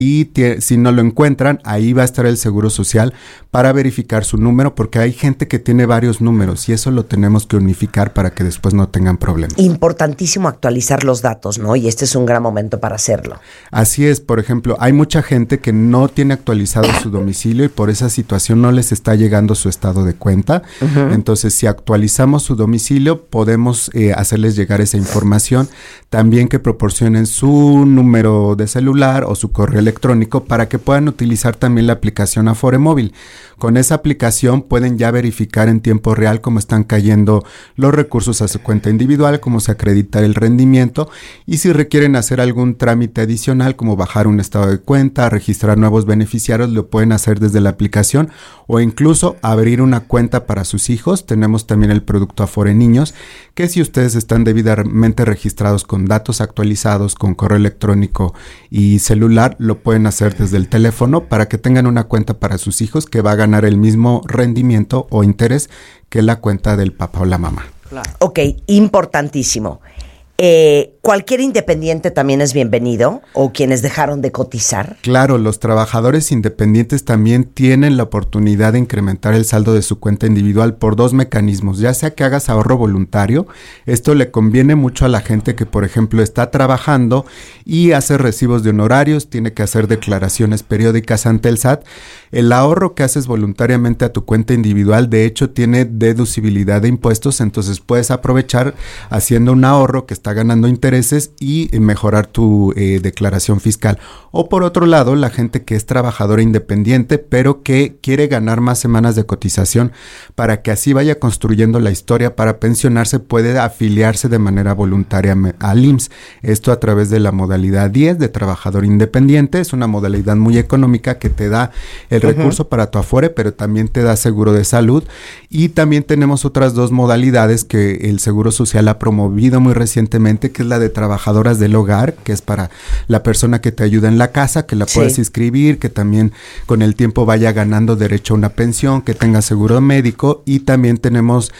y si no lo encuentran, ahí va a estar el Seguro Social para verificar su número, porque hay gente que tiene varios números y eso lo tenemos que unificar para que después no tengan problemas. Importantísimo actualizar los datos, ¿no? Y este es un gran momento para hacerlo. Así es, por ejemplo, hay mucha gente que no tiene actualizado su domicilio y por esa situación no les está llegando su estado de cuenta. Uh-huh. Entonces, si actualizamos su domicilio, podemos hacerles llegar esa información. También que proporcionen su número de celular o su correo electrónico para que puedan utilizar también la aplicación Afore Móvil. Con esa aplicación pueden ya verificar en tiempo real cómo están cayendo los recursos a su cuenta individual, cómo se acredita el rendimiento y si requieren hacer algún trámite adicional como bajar un estado de cuenta, registrar nuevos beneficiarios, lo pueden hacer desde la aplicación o incluso abrir una cuenta para sus hijos. Tenemos también el producto Afore Niños, que si ustedes están debidamente registrados con datos actualizados, con correo electrónico y celular, lo pueden hacer desde el teléfono para que tengan una cuenta para sus hijos que va a ganar el mismo rendimiento o interés que la cuenta del papá o la mamá. Claro. Ok, importantísimo. ¿Cualquier independiente también es bienvenido o quienes dejaron de cotizar? Claro, los trabajadores independientes también tienen la oportunidad de incrementar el saldo de su cuenta individual por dos mecanismos, ya sea que hagas ahorro voluntario. Esto le conviene mucho a la gente que, por ejemplo, está trabajando y hace recibos de honorarios, tiene que hacer declaraciones periódicas ante el SAT. El ahorro que haces voluntariamente a tu cuenta individual, de hecho, tiene deducibilidad de impuestos, entonces puedes aprovechar haciendo un ahorro que está ganando intereses y mejorar tu declaración fiscal. O por otro lado, la gente que es trabajadora independiente, pero que quiere ganar más semanas de cotización para que así vaya construyendo la historia para pensionarse, puede afiliarse de manera voluntaria al IMSS. Esto a través de la modalidad 10 de trabajador independiente. Es una modalidad muy económica que te da el recurso para tu Afore, pero también te da seguro de salud. Y también tenemos otras dos modalidades que el Seguro Social ha promovido muy recientemente, que es la de trabajadoras del hogar, que es para la persona que te ayuda en la casa, que la puedes inscribir, que también con el tiempo vaya ganando derecho a una pensión, que tenga seguro médico. Y también tenemos,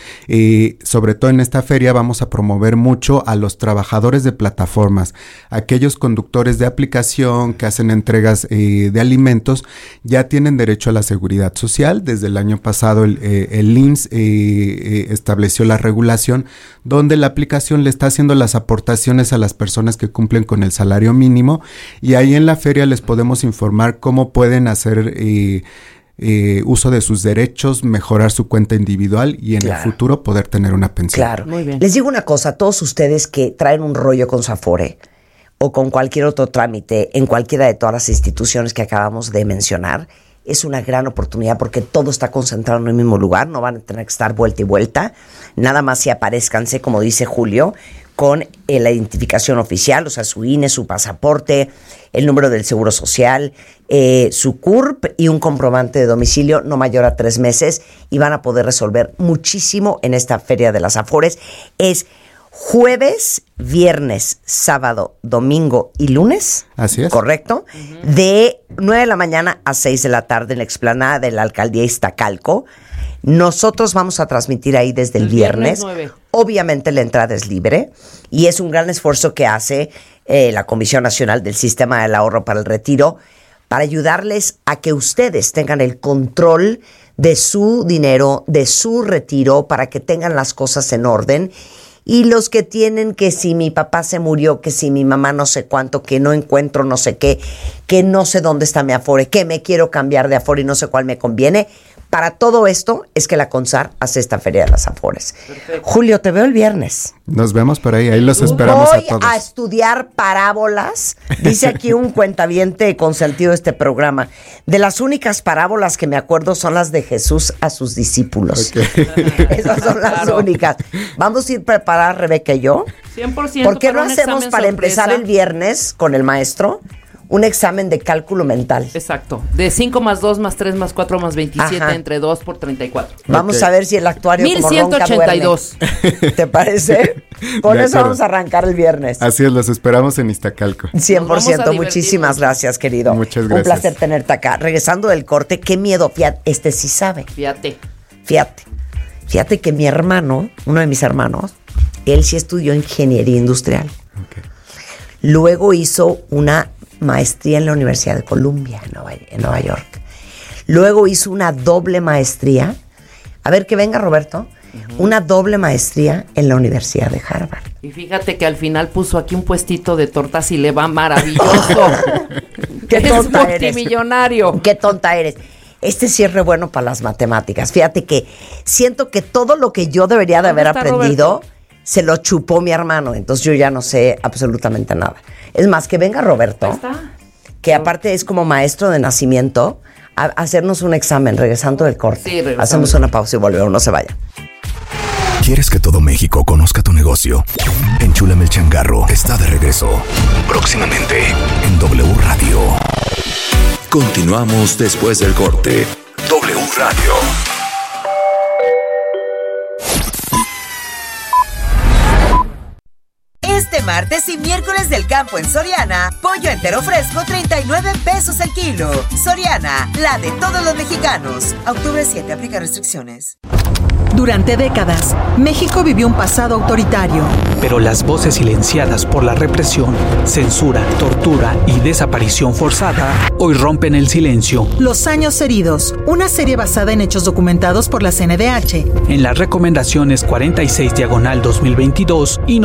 sobre todo en esta feria, vamos a promover mucho a los trabajadores de plataformas, aquellos conductores de aplicación que hacen entregas de alimentos, ya tienen derecho a la seguridad social. Desde el año pasado el IMSS estableció la regulación donde la aplicación le está haciendo las aportaciones a las personas que cumplen con el salario mínimo, y ahí en la feria les podemos informar cómo pueden hacer uso de sus derechos, mejorar su cuenta individual y en el futuro poder tener una pensión. Claro, muy bien. Les digo una cosa, a todos ustedes que traen un rollo con su Afore o con cualquier otro trámite en cualquiera de todas las instituciones que acabamos de mencionar, es una gran oportunidad porque todo está concentrado en el mismo lugar, no van a tener que estar vuelta y vuelta, nada más si aparezcanse, como dice Julio, con la identificación oficial, o sea, su INE, su pasaporte, el número del Seguro Social, su CURP y un comprobante de domicilio no mayor a 3 meses, y van a poder resolver muchísimo en esta Feria de las Afores. Es jueves, viernes, sábado, domingo y lunes. Así es. ¿Correcto? Uh-huh. De 9 de la mañana a 6 de la tarde en la explanada de la Alcaldía Iztacalco. Nosotros vamos a transmitir ahí desde el viernes 9. Obviamente la entrada es libre y es un gran esfuerzo que hace la Comisión Nacional del Sistema del Ahorro para el Retiro para ayudarles a que ustedes tengan el control de su dinero, de su retiro, para que tengan las cosas en orden. Y los que tienen que si mi papá se murió, que si mi mamá no sé cuánto, que no encuentro no sé qué, que no sé dónde está mi Afore, que me quiero cambiar de Afore y no sé cuál me conviene. Para todo esto es que la CONSAR hace esta Feria de las Afores. Perfecto. Julio, te veo el viernes. Nos vemos por ahí los esperamos a todos. Voy a estudiar parábolas, dice aquí un cuentaviente consentido de este programa. De las únicas parábolas que me acuerdo son las de Jesús a sus discípulos. Okay. Esas son las únicas. Vamos a ir preparadas, Rebeca y yo. 100%. ¿Por qué no hacemos para empezar el viernes con el maestro un examen de cálculo mental? Exacto. De 5 más 2 más 3 más 4 más 27 entre 2 por 34. Vamos a ver si el actuario 1182. Como ronca duerme. ¿Te parece? Con eso vamos a arrancar el viernes. Así es, los esperamos en Iztacalco. 100%. Muchísimas gracias, querido. Muchas gracias. Un placer tenerte acá. Regresando del corte, qué miedo. Fíjate, este sí sabe. Fíjate que mi hermano, uno de mis hermanos, él sí estudió ingeniería industrial. Okay. Luego hizo una maestría en la Universidad de Columbia, en Nueva York. Luego hizo una doble maestría. A ver, que venga Roberto. Una doble maestría en la Universidad de Harvard. Y fíjate que al final puso aquí un puestito de tortas y le va maravilloso. Qué tonta eres. Multimillonario. Qué tonta eres. Este sí es re bueno para las matemáticas. Fíjate que siento que todo lo que yo debería de haber aprendido, Roberto, se lo chupó mi hermano. Entonces yo ya no sé absolutamente nada. Es más, que venga Roberto, ahí está, que aparte es como maestro de nacimiento, a hacernos un examen regresando del corte. Sí, regresamos. Hacemos una pausa y volvemos, no se vaya. ¿Quieres que todo México conozca tu negocio? Enchúlame el changarro está de regreso. Próximamente en W Radio. Continuamos después del corte. W Radio. Este martes y miércoles del campo en Soriana, pollo entero fresco 39 pesos el kilo. Soriana, la de todos los mexicanos. A octubre 7, aplica restricciones. Durante décadas, México vivió un pasado autoritario. Pero las voces silenciadas por la represión, censura, tortura y desaparición forzada hoy rompen el silencio. Los años heridos, una serie basada en hechos documentados por la CNDH. En las recomendaciones 46/2022 y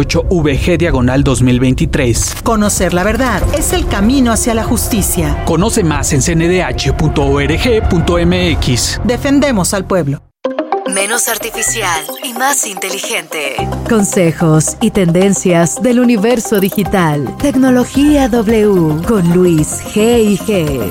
98VG/2023. Conocer la verdad es el camino hacia la justicia. Conoce más en cndh.org.mx. Defendemos al pueblo. Menos artificial y más inteligente. Consejos y tendencias del universo digital. Tecnología W con Luis G&G.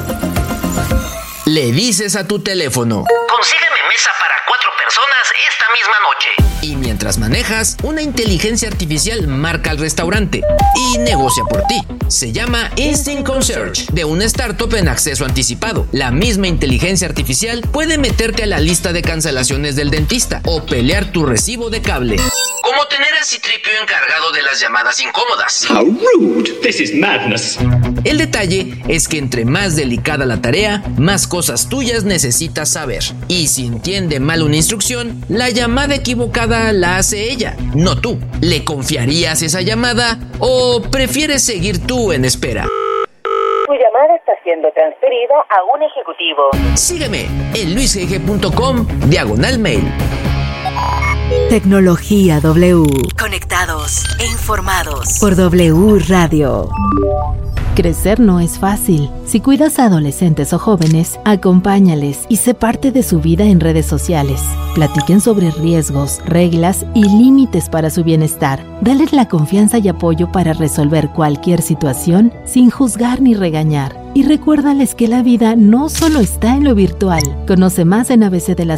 Le dices a tu teléfono: consígueme mesa para 4 personas esta misma noche. Y mientras manejas, una inteligencia artificial marca al restaurante y negocia por ti. Se llama Instinct Concierge, de una startup en acceso anticipado. La misma inteligencia artificial puede meterte a la lista de cancelaciones del dentista o pelear tu recibo de cable. Como tener al Citripio encargado de las llamadas incómodas. How rude. This is madness. El detalle es que entre más delicada la tarea, más cosas tuyas necesitas saber. Y si entiende mal una instrucción, la llamada equivocada la hace ella, no tú. ¿Le confiarías esa llamada o prefieres seguir tú en espera? Tu llamada está siendo transferida a un ejecutivo. Sígueme en luisgg.com/mail. Tecnología W. Conectados e informados. Por W Radio. Crecer no es fácil. Si cuidas a adolescentes o jóvenes, acompáñales y sé parte de su vida en redes sociales. Platiquen sobre riesgos, reglas y límites para su bienestar. Dales la confianza y apoyo para resolver cualquier situación sin juzgar ni regañar. Y recuérdales que la vida no solo está en lo virtual. Conoce más en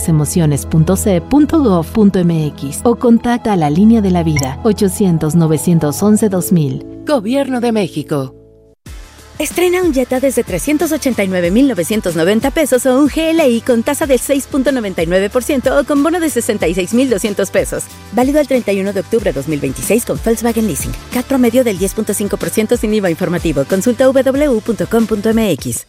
abcdelasemociones.ce.gov.mx o contacta a la Línea de la Vida 800-911-2000. Gobierno de México. Estrena un Jetta desde 389,990 pesos o un GLI con tasa del 6.99% o con bono de 66,200 pesos. Válido el 31 de octubre de 2026 con Volkswagen Leasing. CAT promedio del 10.5% sin IVA informativo. Consulta www.com.mx.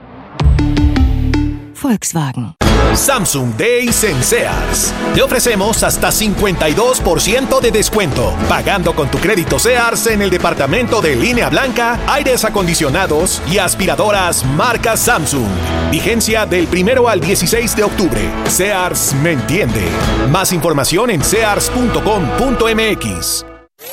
Volkswagen. Samsung Days en Sears. Te ofrecemos hasta 52% de descuento. Pagando con tu crédito Sears en el departamento de línea blanca, aires acondicionados y aspiradoras marca Samsung. Vigencia del 1 al 16 de octubre. Sears me entiende. Más información en sears.com.mx.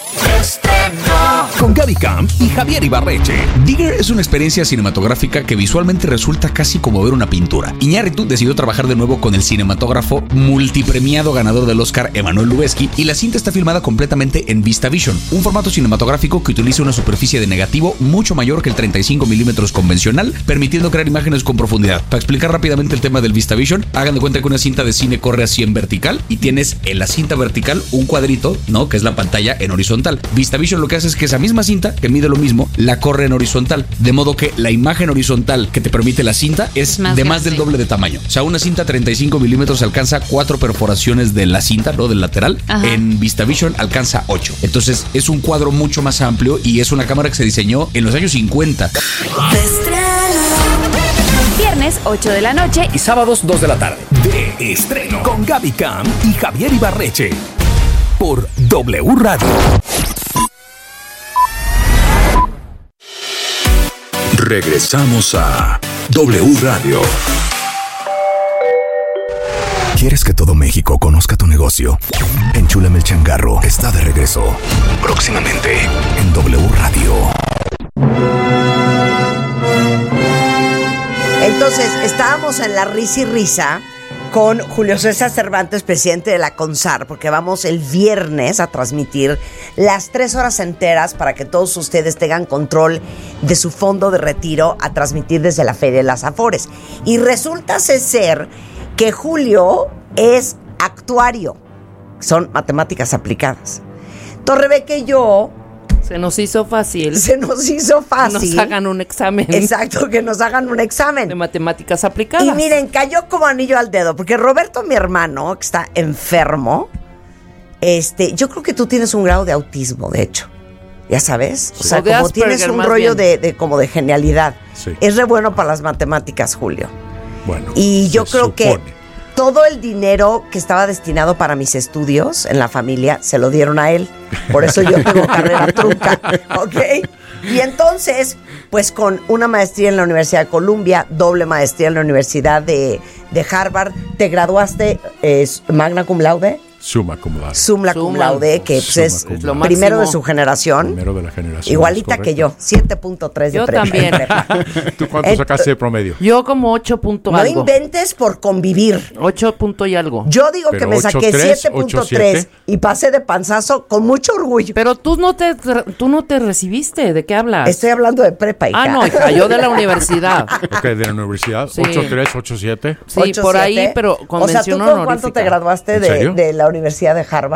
Con Gaby Camp y Javier Ibarreche. Digger es una experiencia cinematográfica que visualmente resulta casi como ver una pintura. Iñárritu decidió trabajar de nuevo con el cinematógrafo multipremiado ganador del Oscar Emanuel Lubezki y la cinta está filmada completamente en VistaVision, un formato cinematográfico que utiliza una superficie de negativo mucho mayor que el 35 milímetros convencional, permitiendo crear imágenes con profundidad. Para explicar rápidamente el tema del VistaVision, hagan de cuenta que una cinta de cine corre así en vertical y tienes en la cinta vertical un cuadrito, ¿no? Que es la pantalla en horizontal. VistaVision lo que hace es que esa misma cinta, que mide lo mismo, la corre en horizontal, de modo que la imagen horizontal que te permite la cinta es más del doble de tamaño. O sea, una cinta 35 milímetros alcanza 4 perforaciones de la cinta, ¿no? Del lateral. Ajá. En VistaVision alcanza 8. Entonces es un cuadro mucho más amplio y es una cámara que se diseñó en los años 50. Viernes 8 de la noche y sábados 2 de la tarde. De estreno con Gaby Camp y Javier Ibarreche por W Radio. Regresamos a W Radio. ¿Quieres que todo México conozca tu negocio? Enchúlame el changarro está de regreso. Próximamente en W Radio. Entonces, estábamos en la risa y risa con Julio César Cervantes, presidente de la CONSAR, porque vamos el viernes a transmitir las 3 horas enteras para que todos ustedes tengan control de su fondo de retiro, a transmitir desde la Feria de las Afores. Y resulta ser que Julio es actuario, son matemáticas aplicadas. Entonces Rebeca y yo... Se nos hizo fácil. Que nos hagan un examen. Exacto, que nos hagan un examen. De matemáticas aplicadas. Y miren, cayó como anillo al dedo, porque Roberto, mi hermano, que está enfermo, yo creo que tú tienes un grado de autismo, de hecho. Ya sabes. O sea, como tienes un rollo de genialidad. Sí. Es re bueno para las matemáticas, Julio. Bueno. Y yo creo que todo el dinero que estaba destinado para mis estudios en la familia se lo dieron a él. Por eso yo tengo carrera trunca, ¿ok? Y entonces, pues con una maestría en la Universidad de Columbia, doble maestría en la Universidad de Harvard, ¿te graduaste magna cum laude? Summa cum laude. Summa cum laude, que pues es lo primero máximo. de su generación. Primero de la generación. Igualita que yo, 7.3 de Yo premio. también. ¿Tú cuánto sacaste de promedio? Yo como 8 punto No algo. inventes por convivir. 8 punto y algo. Yo digo Pero que me saqué 8.3, 7.3 y pasé de panzazo con mucho orgullo. Pero tú no te recibiste. ¿De qué hablas? Estoy hablando de prepa, hija. Ah, no, hija, yo de la universidad. Ok, de la universidad. Sí. 8.3, 8.7. Sí, 8.7. por ahí, pero con O sea, mención ¿tú con honorífica. cuánto te graduaste ¿En serio? de la Universidad de Harvard?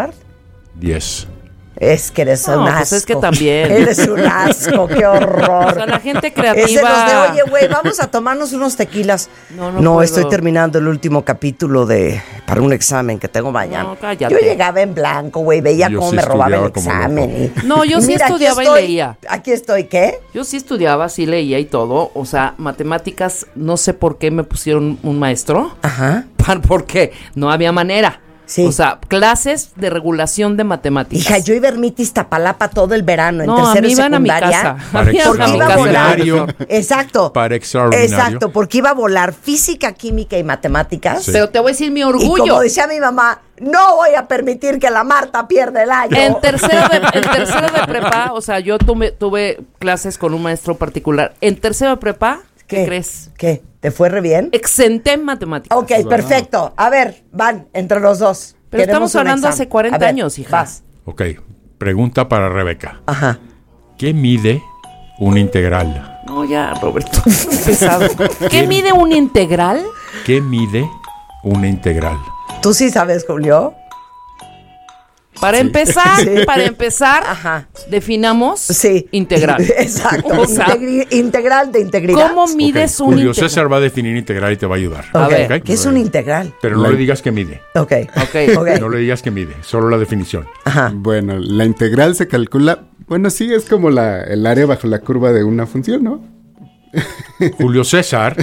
10. Es que eres No, un asco. pues es que también. Eres un asco, qué horror. O sea, la gente Es creativa. de los de, oye, güey, vamos a tomarnos unos tequilas. No No, puedo. estoy terminando el último capítulo para un examen que tengo mañana. No, cállate. Yo llegaba en blanco, güey, veía Yo cómo sí me robaba el estudiaba como examen. No, yo Y sí mira, aquí estudiaba y estoy, leía. Aquí estoy, ¿qué? Yo sí estudiaba, sí leía y todo. O sea, matemáticas, no sé por qué me pusieron un maestro. Ajá. Porque no había manera. Sí. O sea, clases de regulación de matemáticas. Hija, yo iba a Ermita Iztapalapa todo el verano, en No, tercero a mí y iban a mi secundaria. casa. Para A mí iban a mi casa. extraordinario. Exacto. Para extraordinario. Exacto, porque iba a volar física, química y matemáticas. Sí. Pero te voy a decir mi Y orgullo. como decía mi mamá, no voy a permitir que la Marta pierda el año. En tercero de prepa, o sea, yo tuve clases con un maestro particular. En tercero de prepa, ¿qué crees? ¿Qué? ¿Te fue re bien? Exenté en matemáticas. Ok, perfecto. A ver, van entre los dos. Pero Queremos estamos un hablando examen. hace 40 A ver, años, hija. vas. Ok, pregunta para Rebeca. Ajá. ¿Qué mide una integral? No, ya, Roberto. Pesado. ¿Qué mide un integral? ¿Qué mide una integral? ¿Tú sí sabes, Julio? Para empezar, Ajá. definamos integral. Exacto. O sea, Integral de integridad. ¿cómo mides un Julio integral? César va a definir integral y te va a ayudar. A ver, ¿Ok? ¿qué es un integral? Pero no le digas que mide. Ok. No le digas que mide, solo la definición. Ajá. Bueno, la integral se calcula, bueno, sí, es como el área bajo la curva de una función, ¿no? Julio César.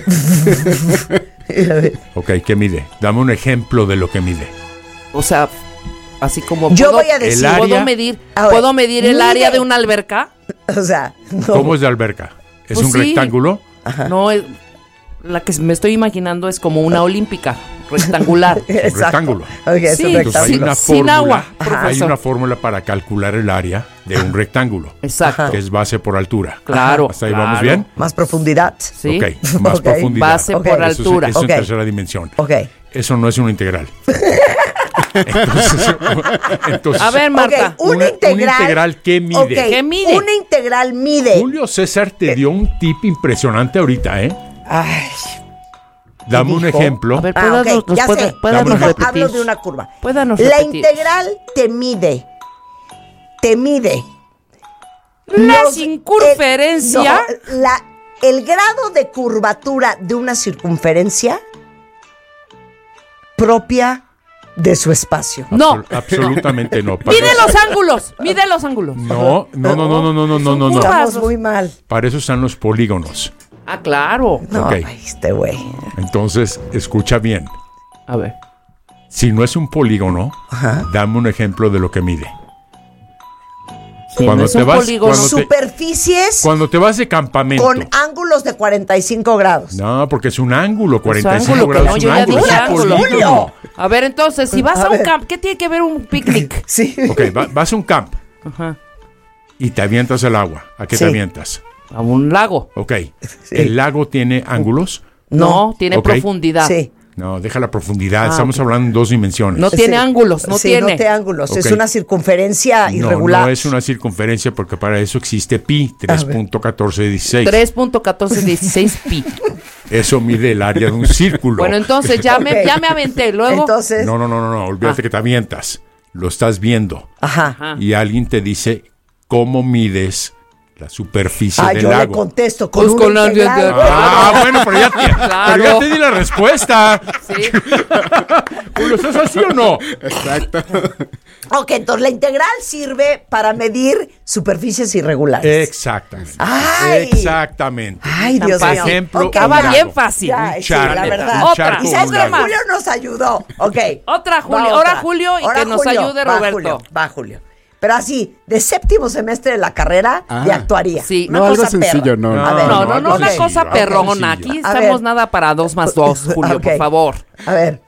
Ok, ¿qué mide? Dame un ejemplo de lo que mide. O sea, así como Yo voy a decir, ¿puedo medir el área de una alberca? O sea, no. ¿Cómo es de alberca? ¿Es Pues un sí. rectángulo? No, la que me estoy imaginando es como una olímpica rectangular. Un rectángulo. Okay, es un Sí, Entonces hay una sin fórmula, agua, hay profesor. una fórmula para calcular el área de un rectángulo. Exacto. Que es base por altura. Claro. ¿Hasta ahí claro. vamos bien? Más profundidad. Sí. Ok, más Ok. profundidad. Base por Eso altura. es en Ok. tercera dimensión. Ok. Eso no es una integral. Entonces, A ver, Marta. Ok, una integral. ¿qué mide? Ok, ¿Qué mide? Una integral mide. Julio César te dio un tip impresionante ahorita, ¿eh? Ay, Dame un dijo? ejemplo. A ver, ok, ya sé. Dame un Dijo, ejemplo. hablo de una curva. Puédanos La repetir. integral te mide. La los- circunferencia. el grado de curvatura de una circunferencia propia de su espacio. No. Absolutamente no. Mide los ángulos. Mide los ángulos. No. Estamos muy mal. Para eso están los polígonos. Ah, claro. No, Ok. este güey. Entonces, escucha bien. A ver. Si no es un polígono, Ajá. dame un ejemplo de lo que mide. Cuando te vas, superficies cuando te vas de campamento. Con ángulos de 45 grados. No, porque es un ángulo, 45 ángulo, grados. no, yo ya dije ángulo. A ver, entonces, si vas a un camp, ¿qué tiene que ver un picnic? Sí. Ok, vas a un camp. Ajá. Y te avientas al agua. ¿A qué te avientas? A un lago. Ok. ¿El lago tiene ángulos? No, tiene profundidad. Sí. No, deja la profundidad. Estamos hablando en 2 dimensiones. No tiene ángulos, no tiene. No tiene ángulos. Okay. Es una circunferencia irregular. No es una circunferencia porque para eso existe pi, 3.1416. 3.1416 pi. Eso mide el área de un círculo. Bueno, entonces ya me aventé. Luego. Entonces. No. Olvídate que te avientas. Lo estás viendo. Ajá. Y alguien te dice cómo mides la superficie del yo lago. le contesto con pues una integral. Bueno, pero ya te di la respuesta. Sí. ¿Lo estás así o no? Exacto. Ok, entonces la integral sirve para medir superficies irregulares. Exactamente. Exactamente. Ay, Dios mío. Ejemplo, estaba bien fácil. Ya, sí, la verdad. Otra. Y sabes que Julio nos ayudó. Ok. Otra, Julio. Ahora Julio y que nos ayude Roberto. Va, Julio. Pero así, de séptimo semestre de la carrera, de actuaría. Sí. No, algo sencillo, no. A ver, no, una sencillo, cosa perrona. Aquí estamos nada para 2 más 2, Julio, por favor. A ver.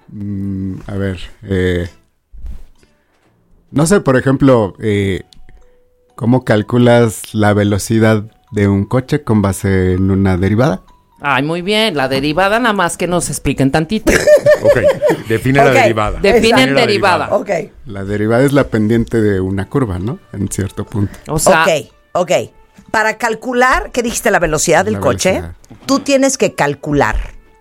No sé, por ejemplo, ¿cómo calculas la velocidad de un coche con base en una derivada? Ay, muy bien. La derivada nada más que nos expliquen tantito. Ok, define la derivada. Definen derivada. Ok. La derivada es la pendiente de una curva, ¿no? En cierto punto. O sea, Ok. Para calcular, ¿qué dijiste? La velocidad del coche. Tú tienes que calcular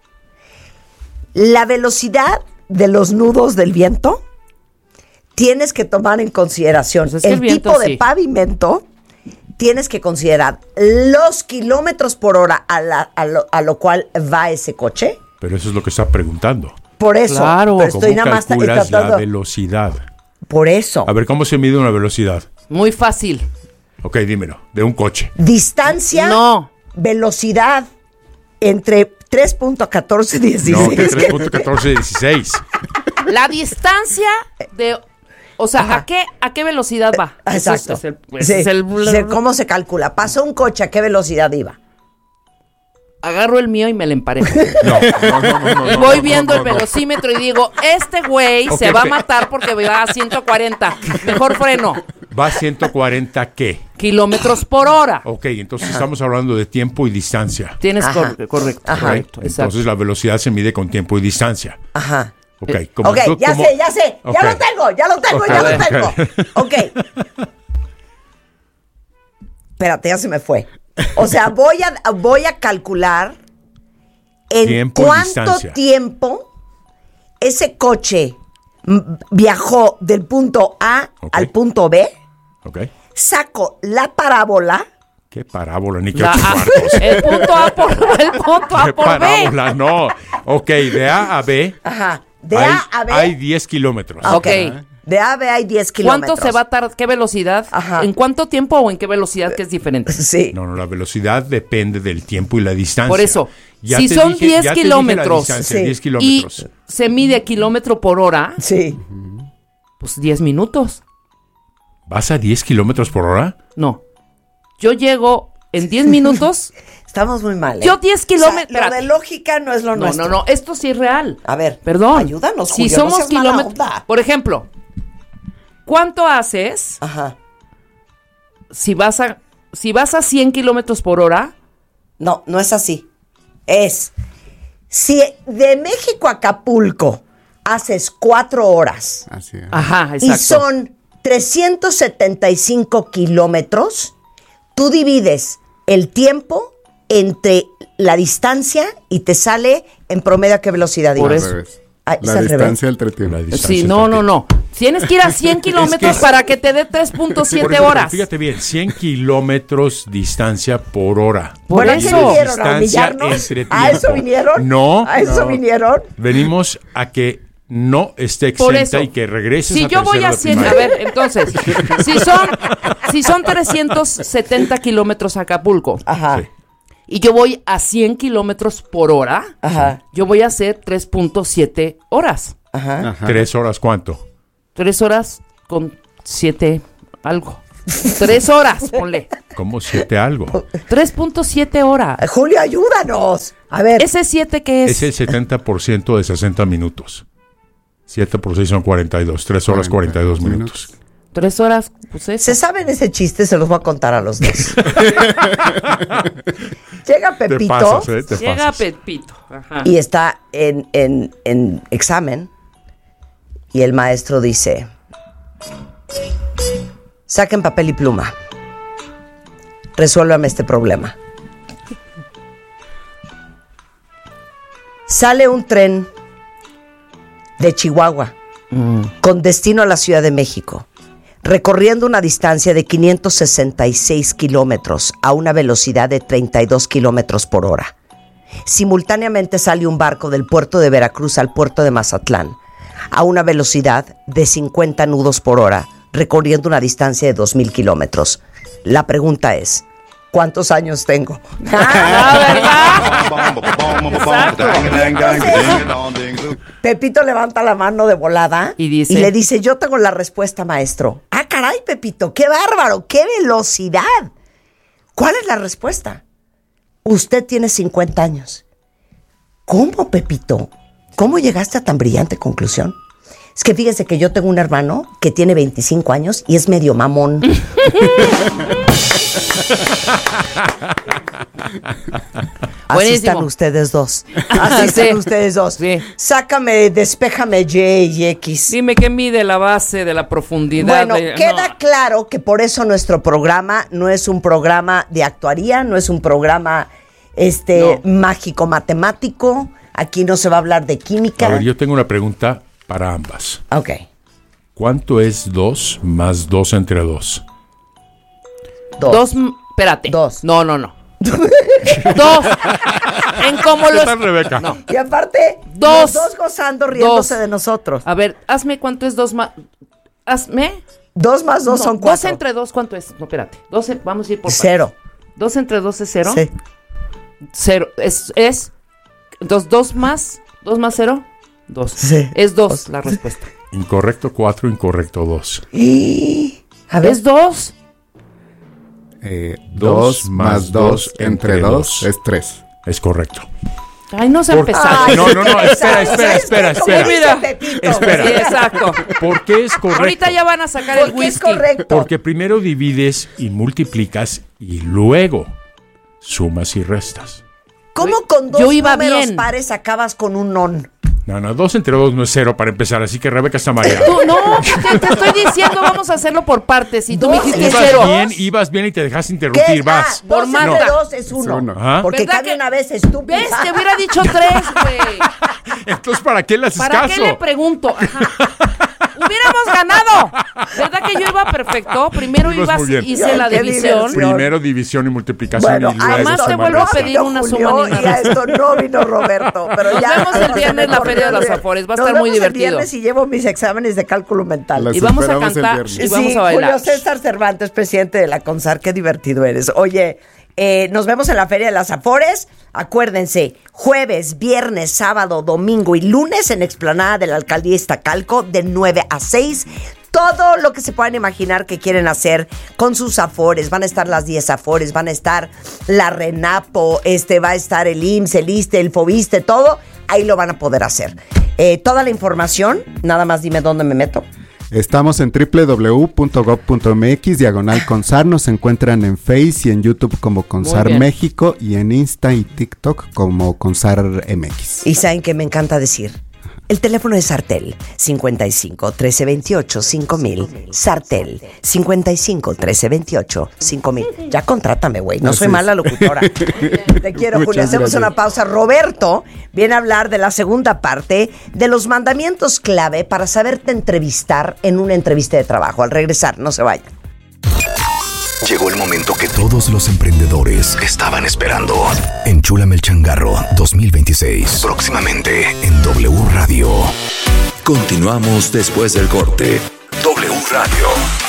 la velocidad de los nudos del viento. Tienes que tomar en consideración pues es que el tipo de pavimento. Tienes que considerar los kilómetros por hora a lo cual va ese coche. Pero eso es lo que está preguntando. Por eso. Claro. Pero ¿Cómo estoy nada más calculas tratando. la velocidad? Por eso. A ver, ¿cómo se mide una velocidad? muy fácil. Ok, dímelo. De un coche. Distancia. No. Velocidad. Entre 3.1416. No, que 3.1416. La distancia de... O sea, ¿a qué velocidad va? Exacto. Ese es el- ¿Cómo se calcula? Pasa un coche, ¿a qué velocidad iba? Agarro el mío y me lo emparejo. No. Y voy viendo el velocímetro y digo, este güey se va a matar porque va a 140. Mejor freno. ¿Va a 140 qué? Kilómetros por hora. Ok, entonces estamos hablando de tiempo y distancia. Tienes Ajá. correcto. Ajá. Correcto, exacto. Entonces la velocidad se mide con tiempo y distancia. Ajá. Ok, Ok, ya sé. Ok. Ya lo tengo. Ok. Espérate, ya se me fue. O sea, voy a calcular en Tiempo y cuánto distancia. tiempo ese coche viajó del punto A al punto B. Ok. Saco la parábola. ¿Qué parábola? Ni que La 8 A- cuartos. el punto A ¿Qué por B. parábola? No. Ok, de A a B. Ajá. De hay, A a B. Hay 10 kilómetros. Ok. De A a B hay 10 kilómetros. ¿Cuánto se va a tardar? ¿Qué velocidad? Ajá. ¿En cuánto tiempo o en qué velocidad que es diferente? Sí. No, la velocidad depende del tiempo y la distancia. Por eso, Ya si te son dije- 10 ya te dije la kilómetros, distancia, sí, 10 y kilómetros. se mide kilómetro por hora, Sí. pues 10 minutos. ¿Vas a 10 kilómetros por hora? No. Yo llego en 10 minutos. Estamos muy mal. Yo 10 kilómetros. O sea, lo de lógica no es lo nuestro. No. Esto sí es real. A ver. Perdón. Ayúdanos, Si Julio, no somos seas mala kilómetros. onda. Por ejemplo, ¿cuánto haces Ajá. si vas a 100 kilómetros por hora? No, no es así. Es, si de México a Acapulco haces 4 horas Así es. Ajá, y exacto. son 375 kilómetros, tú divides el tiempo entre la distancia y te sale en promedio a qué velocidad Por ibas. eso. Al revés. Ah, es La al revés. distancia entre el tiempo. La distancia Sí, entre no. tiempo. Tienes que ir a 100 kilómetros para que te dé 3.7 Por ejemplo, horas. Fíjate bien, 100 kilómetros distancia por hora. Por Bueno, ¿a eso. qué vinieron? ¿A Distancia humillarnos? entre ¿A eso tiempo. vinieron? No. ¿A eso vinieron? Venimos a que no esté Por exenta eso. y que regreses Si a yo voy tercero a de 100, a primaria. ver, entonces, si son 370 kilómetros a Acapulco Ajá. Sí. y yo voy a 100 kilómetros por hora, Ajá. yo voy a hacer 3.7 horas. Ajá. Ajá. 3 horas, ¿cuánto? 3 horas con 7 algo. 3 horas, ponle. ¿Cómo 7 algo? 3.7 horas. Julio, ayúdanos. A ver. ¿Ese 7 qué es? Es el 70% de 60 minutos. 7 por 6 son 42. 3 horas 42 minutos. 3 horas, pues eso. ¿Se saben ese chiste? Se los voy a contar a los dos. Llega Pepito. Llega Pepito. Ajá. Y está en examen. Y el maestro dice: saquen papel y pluma. Resuélvame este problema. Sale un tren de Chihuahua con destino a la Ciudad de México, recorriendo una distancia de 566 kilómetros a una velocidad de 32 kilómetros por hora. Simultáneamente sale un barco del puerto de Veracruz al puerto de Mazatlán a una velocidad de 50 nudos por hora, recorriendo una distancia de 2,000 kilómetros. La pregunta es: ¿cuántos años tengo? Pepito levanta la mano de volada y le dice: yo tengo la respuesta, maestro. ¡Ah, caray, Pepito! ¡Qué bárbaro! ¡Qué velocidad! ¿Cuál es la respuesta? Usted tiene 50 años. ¿Cómo, Pepito? ¿Cómo llegaste a tan brillante conclusión? Es que fíjese que yo tengo un hermano que tiene 25 años y es medio mamón. Así están ustedes dos. Así están ustedes dos. Sí. Sácame, despéjame Y y X. Dime qué mide la base de la profundidad. Bueno, queda claro que por eso nuestro programa no es un programa de actuaría, no es un programa mágico matemático. Aquí no se va a hablar de química. A ver, yo tengo una pregunta para ambas. Ok. ¿Cuánto es 2 más 2 entre 2? 2, espérate. 2. No. 2. En cómo ¿Qué tal, Rebeca? No. Y aparte, 2. Los dos gozando, riéndose de nosotros. A ver, hazme cuánto es 2 más... Hazme... 2 más 2 son 4. 2 entre 2, ¿cuánto es? No, espérate. 12, vamos a ir por 0. 2 entre 2 es 0. Sí. 0. Es... Entonces, 2 más 0, 2. Sí. Es 2 la respuesta. Incorrecto 4, incorrecto 2. A ver. ¿Es 2? 2 más 2 entre 2 es 3. Es correcto. Ay, no se ha empezado. No, espera. Mira. Espera. Sí, exacto. ¿Por qué es correcto? Ahorita ya van a sacar el whisky. Es correcto. Porque primero divides y multiplicas y luego sumas y restas. ¿Cómo con dos números pares acabas con un non? No, 2 entre 2 no es 0 para empezar, así que Rebeca está mareada. Te estoy diciendo, vamos a hacerlo por partes. Y tú me dijiste 0. Ibas bien y te dejaste interrumpir, vas. 2 entre 2 es 1. Porque cabe una vez estúpida. ¿Ves? Te hubiera dicho 3, güey. Entonces, ¿para qué le haces caso? ¿Para qué le pregunto? Ajá. ¡Hubiéramos ganado! ¿Verdad que yo iba perfecto? Primero hice la división. Primero división y multiplicación. Bueno, y luego además te vuelvo a pedir una suma ni y a esto no vino Roberto. Pero nos vemos el viernes en la Feria de los Afores. Va a estar muy divertido. Nos vemos el viernes y llevo mis exámenes de cálculo mental. Y vamos a cantar y vamos a bailar. Julio César Cervantes, presidente de la CONSAR. Qué divertido eres. Oye, nos vemos en la Feria de las Afores. Acuérdense, jueves, viernes, sábado, domingo y lunes en Explanada de la Alcaldía Iztacalco de 9 a 6. Todo lo que se puedan imaginar que quieren hacer con sus afores. Van a estar las 10 afores, van a estar la RENAPO, va a estar el IMSS, el ISSSTE, el FOBISTE, todo. Ahí lo van a poder hacer. Toda la información, nada más dime dónde me meto. Estamos en www.gov.mx/CONSAR. Nos encuentran en Face y en YouTube como CONSAR México y en Insta y TikTok como CONSAR MX. Y saben que me encanta decir, el teléfono es Sartel 55 1328 5000. Sartel 55 1328 5000. Ya contrátame, güey. No soy mala locutora. Te quiero, Julio. Hacemos una pausa. Roberto viene a hablar de la segunda parte de los mandamientos clave para saberte entrevistar en una entrevista de trabajo. Al regresar, no se vayan. Llegó el momento que todos los emprendedores estaban esperando. Enchúlame el changarro 2026. Próximamente en W Radio. Continuamos después del corte. W Radio.